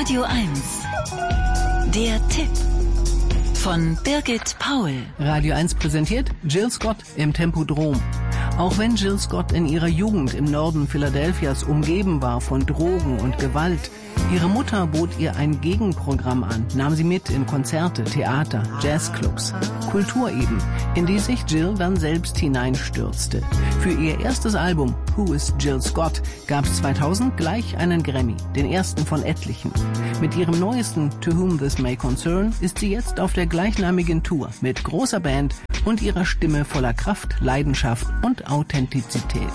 Radio 1. Der Tipp von Birgit Paul. Radio 1 präsentiert Jill Scott im Tempodrom. Auch wenn Jill Scott in ihrer Jugend im Norden Philadelphias umgeben war von Drogen und Gewalt, ihre Mutter bot ihr ein Gegenprogramm an, nahm sie mit in Konzerte, Theater, Jazzclubs, Kultur eben, in die sich Jill dann selbst hineinstürzte. Für ihr erstes Album Who is Jill Scott gab es 2000 gleich einen Grammy, den ersten von etlichen. Mit ihrem neuesten To Whom This May Concern ist sie jetzt auf der gleichnamigen Tour mit großer Band und ihrer Stimme voller Kraft, Leidenschaft und Authentizität.